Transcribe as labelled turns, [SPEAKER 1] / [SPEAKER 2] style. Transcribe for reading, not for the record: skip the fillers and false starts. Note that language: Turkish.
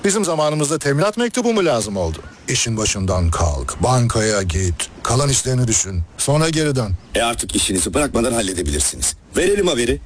[SPEAKER 1] Bizim zamanımızda teminat mektubu mu lazım oldu? İşin başından kalk, bankaya git, kalan işlerini düşün, sonra geri dön.
[SPEAKER 2] Artık işinizi bırakmadan halledebilirsiniz. Verelim haberi.